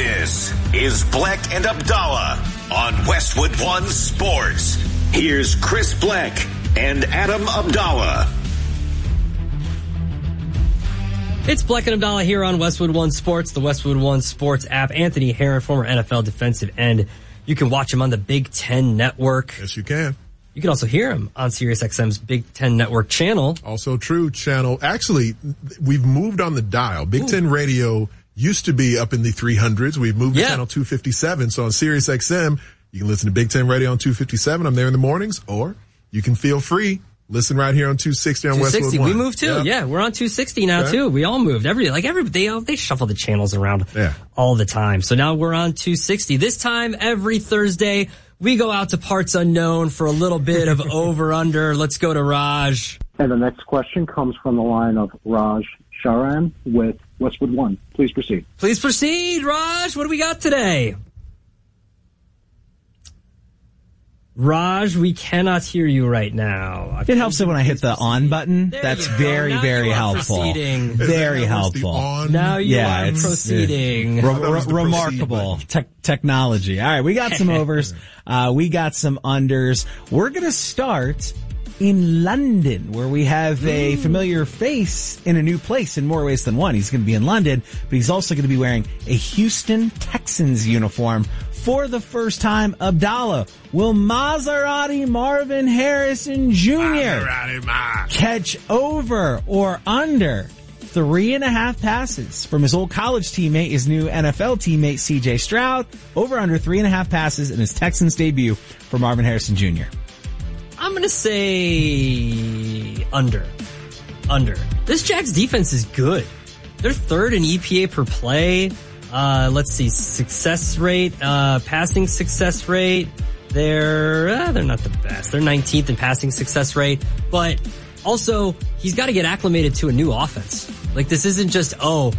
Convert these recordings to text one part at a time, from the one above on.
This is Bleck and Abdallah on Westwood One Sports. Here's Chris Bleck and Adam Abdallah. It's Bleck and Abdallah here on Westwood One Sports, the Westwood One Sports app. Anthony Herron, former NFL defensive end. You can watch him on the Big Ten Network. Yes, you can. You can also hear him on SiriusXM's Big Ten Network channel. Also true channel. Actually, we've moved on the dial. Big Ten Radio used to be up in the 300s. We've moved to channel 257. So on SiriusXM, you can listen to Big Ten Radio on 257. I'm there in the mornings. Or you can feel free. Listen right here on 260 on Westwood One. We moved too. Yeah, we're on 260 now too. We all moved. They shuffle the channels around all the time. So now we're on 260. This time every Thursday, we go out to parts unknown for a little bit of over-under. Let's go to Raj. And the next question comes from the line of Raj Sharan with Westwood One. Please proceed. Please proceed, Raj. What do we got today? Raj, we cannot hear you right now. It helps when I hit the on button. That's very, very helpful. Proceeding. Very helpful. Now you are proceeding. Remarkable technology. All right, we got some overs. We got some unders. We're going to start in London, where we have a familiar face in a new place in more ways than one. He's going to be in London, but he's also going to be wearing a Houston Texans uniform for the first time. Abdallah, will Maserati Marvin Harrison Jr. catch over or under 3.5 passes from his old college teammate, his new NFL teammate, C.J. Stroud? Over under 3.5 passes in his Texans debut for Marvin Harrison Jr. I'm going to say under. This Jags defense is good. They're third in EPA per play. Let's see, success rate, passing success rate. They're not the best. They're 19th in passing success rate, but also he's got to get acclimated to a new offense. Like, this isn't just,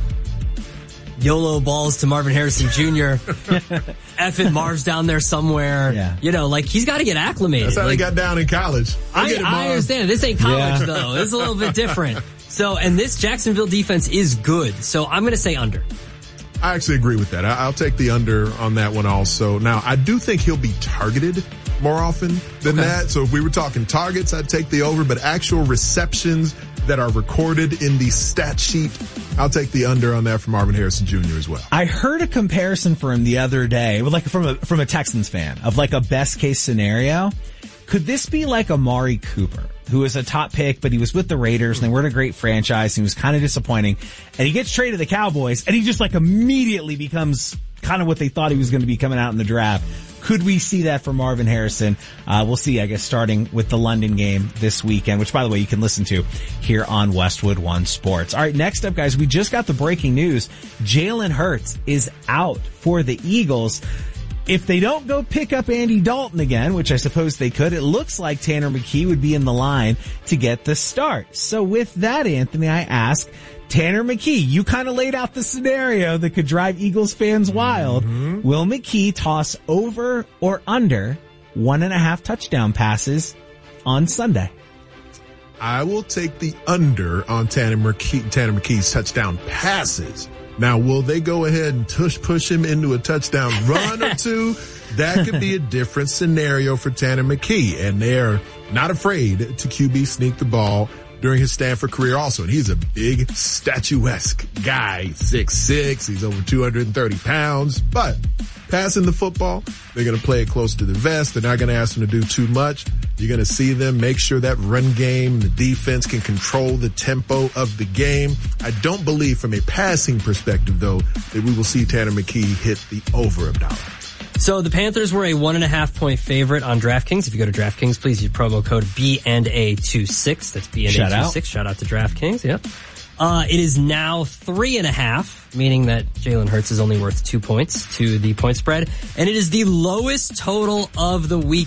YOLO balls to Marvin Harrison Jr. Effing Marv's down there somewhere. Yeah. You know, like, he's got to get acclimated. That's how they got down in college. I understand. This ain't college though. It's a little bit different. So, and this Jacksonville defense is good. So I'm going to say under. I actually agree with that. I'll take the under on that one also. Now, I do think he'll be targeted more often than that. So if we were talking targets, I'd take the over, but actual receptions that are recorded in the stat sheet, I'll take the under on that from Marvin Harrison Jr. as well. I heard a comparison for him the other day, like from a Texans fan, of like a best case scenario. Could this be like Amari Cooper, who was a top pick, but he was with the Raiders and they weren't a great franchise and he was kind of disappointing, and he gets traded to the Cowboys and he just like immediately becomes kind of what they thought he was going to be coming out in the draft? Could we see that for Marvin Harrison? We'll see, I guess, starting with the London game this weekend, which, by the way, you can listen to here on Westwood One Sports. All right, next up, guys, we just got the breaking news. Jalen Hurts is out for the Eagles. If they don't go pick up Andy Dalton again, which I suppose they could, it looks like Tanner McKee would be in the line to get the start. So with that, Anthony, I ask, Tanner McKee, you kind of laid out the scenario that could drive Eagles fans wild. Will McKee toss over or under 1.5 touchdown passes on Sunday? I will take the under on Tanner McKee's touchdown passes. Now, will they go ahead and push him into a touchdown run or two? That could be a different scenario for Tanner McKee, and they're not afraid to QB sneak the ball during his Stanford career also. And he's a big, statuesque guy, 6'6", he's over 230 pounds, but passing the football, they're going to play it close to the vest. They're not going to ask him to do too much. You're going to see them make sure that run game, the defense can control the tempo of the game. I don't believe from a passing perspective, though, that we will see Tanner McKee hit the over of $1. So the Panthers were a 1.5 point favorite on DraftKings. If you go to DraftKings, please use promo code BNA26. That's BNA26. Shout out to DraftKings. Yep. It is now 3.5, meaning that Jalen Hurts is only worth 2 points to the point spread. And it is the lowest total of the week.